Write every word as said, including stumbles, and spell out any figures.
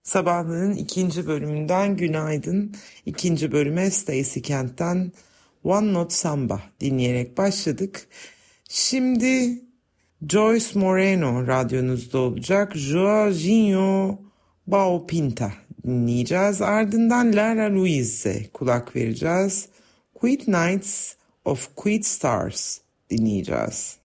Sabahlığın ikinci bölümünden günaydın. İkinci bölüme Stacey Kent'ten One Note Samba dinleyerek başladık. Şimdi Joyce Moreno radyonuzda olacak. Joaquinho Bao Pinta dinleyeceğiz. Ardından Lara Louise'e kulak vereceğiz. Quiet Nights of Quiet Stars dinleyeceğiz.